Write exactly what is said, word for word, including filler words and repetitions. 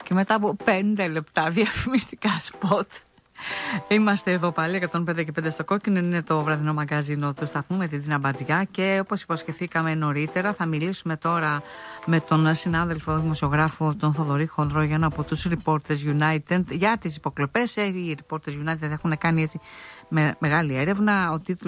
Και μετά από πέντε λεπτά διαφημιστικά σποτ. Είμαστε εδώ πάλι, εκατόν πέντε και πέντε στο κόκκινο. Είναι το βραδινό μαγκαζίνο του σταθμού με την Τίνα Μπατζιά. Και όπως υποσχεθήκαμε νωρίτερα, θα μιλήσουμε τώρα με τον συνάδελφο δημοσιογράφο τον Θοδωρή Χονδρόγιανο από τους Reporters United για τις υποκλοπές. Οι Reporters United έχουν κάνει έτσι με μεγάλη έρευνα. Ο τίτλος